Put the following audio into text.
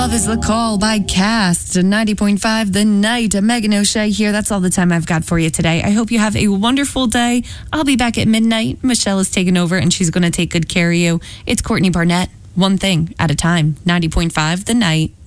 Love is the Call by Cast, 90.5 The Night. Megan O'Shea here. That's all the time I've got for you today. I hope you have a wonderful day. I'll be back at midnight. Michelle is taking over, and she's going to take good care of you. It's Courtney Barnett. One thing at a time. 90.5 The Night.